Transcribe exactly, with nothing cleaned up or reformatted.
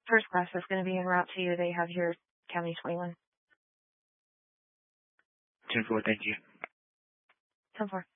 First class is going to be en route to you. They have your County twenty-one. ten four, thank you. ten four.